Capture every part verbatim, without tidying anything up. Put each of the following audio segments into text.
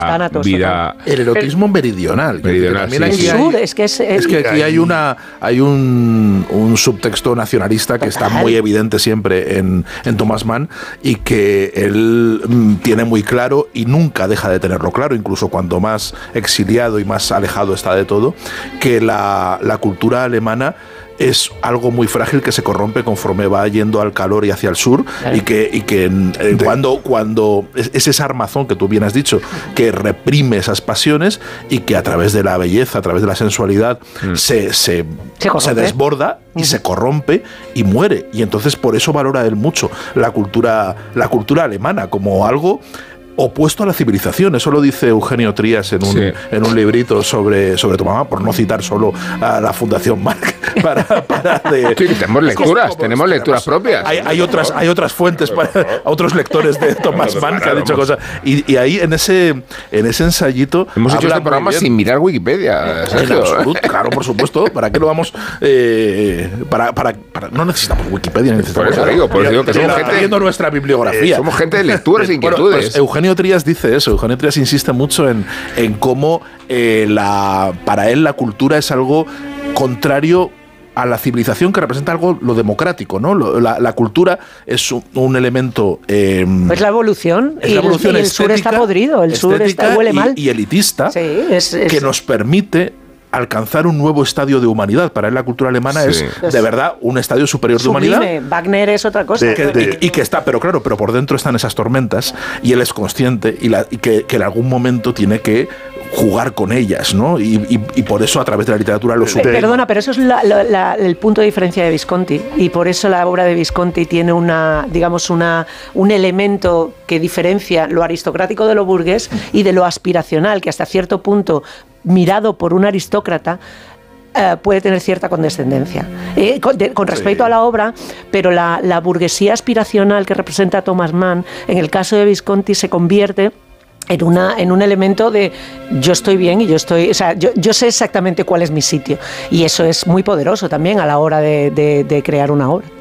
Tánatos, vida... total. El erotismo meridional. Meridional, que El sí, sur, hay, es que es... es que aquí hay una hay un, un subtexto nacionalista que Total. está muy evidente siempre en, en Thomas Mann y que él mm, tiene muy claro y nunca deja de tenerlo claro, incluso cuando más exiliado y más alejado está de todo, que la, la cultura alemana es algo muy frágil que se corrompe conforme va yendo al calor y hacia el sur, claro. y que, y que eh, cuando, cuando es, es ese armazón que tú bien has dicho, que reprime esas pasiones y que a través de la belleza, a través de la sensualidad, mm. se, se, se, se desborda y uh-huh. se corrompe y muere. Y entonces por eso valora él mucho la cultura, la cultura alemana como algo opuesto a la civilización. Eso lo dice Eugenio Trías en un, sí. en un librito sobre, sobre Thomas Mann, por no citar solo a la Fundación Marc. Para, para de, sí, tenemos lecturas, como, tenemos lecturas propias. Hay, hay, otras, hay otras fuentes para otros lectores de Thomas Mann que han dicho cosas. Y, y ahí en ese, en ese ensayito. Hemos hecho este programa sin mirar Wikipedia. En absoluto, claro, por supuesto. ¿Para qué lo vamos? Eh, para, para, para, no necesitamos Wikipedia. Necesitamos por eso digo, por eso digo que somos gente. Viendo nuestra bibliografía. Eh, somos gente de lecturas e inquietudes. Bueno, pues Eugenio Trías dice eso. Eugenio Trías insiste mucho en, en cómo eh, la, para él la cultura es algo contrario a la civilización, que representa algo lo democrático, ¿no? Lo, la, la cultura es un, un elemento... Eh, es la evolución. Es y la evolución el, y el sur está podrido, el sur está, huele y, mal. Y elitista, sí, es, es, que nos permite alcanzar un nuevo estadio de humanidad. Para él la cultura alemana sí. es, de verdad, un estadio superior Sublime. de humanidad. Wagner es otra cosa. De, de, y, y que está, pero claro, pero por dentro están esas tormentas y él es consciente y, la, y que, que en algún momento tiene que jugar con ellas, ¿no? Y, y, y por eso a través de la literatura lo supera. Perdona, pero eso es la, la, la, el punto de diferencia de Visconti, y por eso la obra de Visconti tiene una, digamos, una, un elemento que diferencia lo aristocrático de lo burgués y de lo aspiracional, que hasta cierto punto, mirado por un aristócrata, Uh, puede tener cierta condescendencia eh, con, de, con respecto sí. a la obra, pero la, la burguesía aspiracional que representa Thomas Mann, en el caso de Visconti, se convierte en, una, en un elemento de yo estoy bien y yo estoy, o sea, yo, yo sé exactamente cuál es mi sitio, y eso es muy poderoso también a la hora de, de, de crear una obra.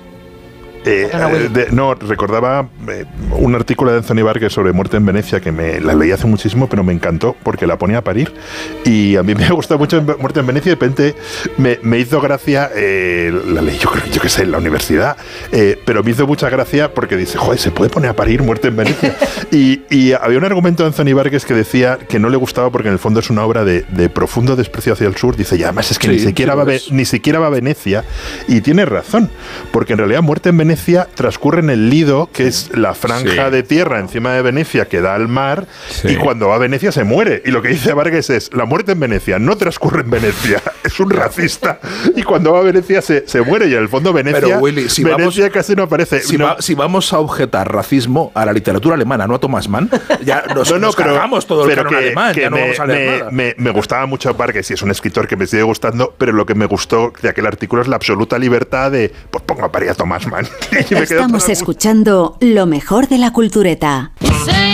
Eh, de, no, recordaba eh, un artículo de Anthony Burgess sobre Muerte en Venecia que me la leí hace muchísimo, pero me encantó porque la ponía a parir y a mí me ha gustado mucho Muerte en Venecia. De repente me, me hizo gracia, eh, la leí yo creo yo que sé en la universidad, eh, pero me hizo mucha gracia porque dice, joder, se puede poner a parir Muerte en Venecia. y, y había un argumento de Anthony Burgess que decía que no le gustaba porque en el fondo es una obra de, de profundo desprecio hacia el sur. Dice, y además es que sí, ni siquiera sí, va pues. ni siquiera va a Venecia, y tiene razón, porque en realidad Muerte en Venecia Venecia transcurre en el Lido, que es la franja sí. de tierra encima de Venecia que da al mar, sí. y cuando va a Venecia se muere. Y lo que dice Vargas es, la muerte en Venecia no transcurre en Venecia, es un racista, y cuando va a Venecia se, se muere, y en el fondo Venecia, pero, Willy, si Venecia vamos, casi no aparece. Si, no. Va, si vamos a objetar racismo a la literatura alemana, no a Thomas Mann, ya nos, no, no, nos pero, cargamos todo el canon alemán, que ya no me, vamos a leer me, nada. Me, me gustaba mucho Vargas, y es un escritor que me sigue gustando, pero lo que me gustó de aquel artículo es la absoluta libertad de, pues pongo a parir a Thomas Mann. Estamos escuchando lo mejor de la cultureta.